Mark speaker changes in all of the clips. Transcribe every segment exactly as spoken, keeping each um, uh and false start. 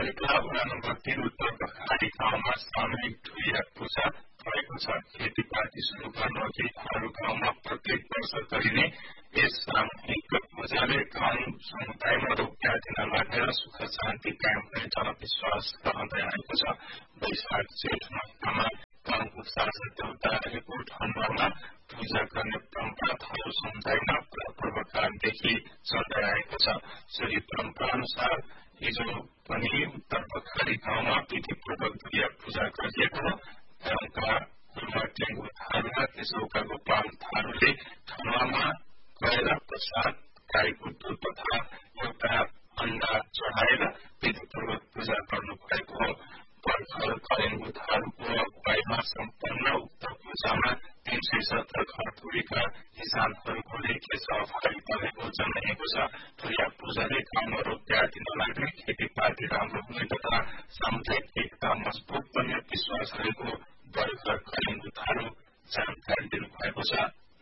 Speaker 1: नगरपालिका वडा नम्बर तीन उत्तर बखारी गाउँमा सामूहिक ठुइया पूजा भएको छ। खेतीपाती शुरू गर्न अघि थारू गाउँमा प्रत्येक वर्ष गरिने यस सामूहिक पूजाले गाउँ समुदायमा रोग व्याधि नलागेर सुख शान्ति कायम हुने जनविश्वास रहँदै आएको छ। वैशाख जेठ महिनामा गाउँको शासक देवता रहेको ठन्डामा पूजा गर्ने परम्परा थारू समुदायमा पूर्वकालदेखि चल्दै आएको छ। सोही परम्परा अनुसार हिजो पनि उत्तर बखारी गाउँमा विधिपूर्वक दुर्गा पूजा गरिएको हो। गाउँका टेङ्गु थारूमा त्यसौका गोपाल थारूले ठन्डामा गएर प्रसाद गाईको दुध तथा एउटा अण्डा चढाएर विधिपूर्वक पूजा गर्नु भएको हो। भर्खर करेङ्गु थारूको अगुवाईमा सम्पन्न उक्त पूजामा तीन सय सत्र घरधुरीका किसानहरूको लेख्य सहभागिता रहेको जनाइएको छ। ठुइया पूजाले गाउँमा रोग व्याधि नलाग्ने, खेतीपाती राम्रो हुने तथा सामुदायिक एकता मजबुत बन्ने विश्वास रहेको भर्खर करेङ्गु थारू जानकारी दिनुभएको छ।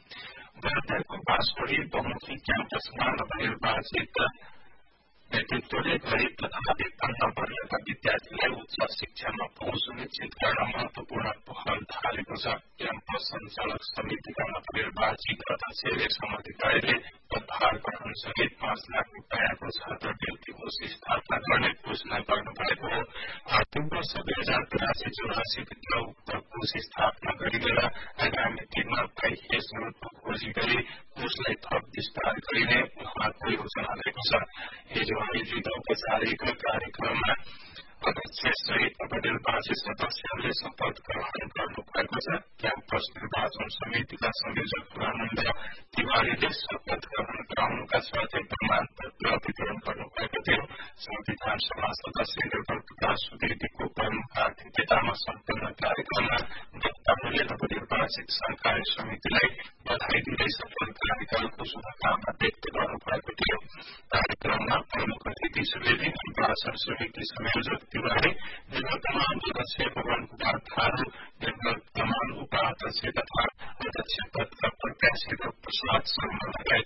Speaker 1: भारतको बाँसबोडी बहुमुखी क्याम्पसमा नवनिर्वाचित नेतृत्वले गरीब तथा विपन्न वर्गका विद्यार्थीलाई उच्च शिक्षामा पहुँच सुनिश्चित गर्न महत्वपूर्ण पहल थालेको छ। क्याम्पस सञ्चालक समितिका नवनिर्वाचित अध्यक्ष रेशम अधिकारीले पदभार ग्रहण सहित पाँच लाख रुपियाँको छात्रवृत्तिको स्थापना गर्ने घोषणा गर्नुभएको हो। आर्थिक वर्ष दुई हजार तिरासी चौरासी भित्र उक्त कोष स्थापना गरिएर आगामी दिनमा बाह्य स्रोतको खोजी गरी कोषलाई थप विस्तार गरिने उहाँको योजना रहेको छ। हिजो आयोजित औपचारिक कार्यक्रममा अध्यक्ष सहित नवनिर्वाचित सदस्यहरूले शपथ ग्रहण गर्नुभएको छ। क्याम्पस निर्वाचन समितिका संयोजक आनन्द तिवारीले शपथ ग्रहण गराउनुका साथै प्रमाण पत्र वितरण गर्नुभएको थियो। संविधान सभा सदस्य निर्मल प्रकाश सुवेदीको प्रमुख आतिथ्यतामा सम्पन्न कार्यक्रममा वक्ताहरूले नवनिर्वाचित सरकारी समितिलाई बधाई दिँदै सफल कार्यकालको शुभकामना व्यक्त गर्नुभएको थियो। कार्यक्रममा प्रमुख अतिथि सुवेदी, निर्वाचन समिति संयोजक तिवारी, निर्वाचन अध्यक्ष भगवान कुमार थारू, निर्वाचन उपाध्यक्ष तथा अध्यक्ष पदका प्रत्याशी प्रसाद शर्मा लगायत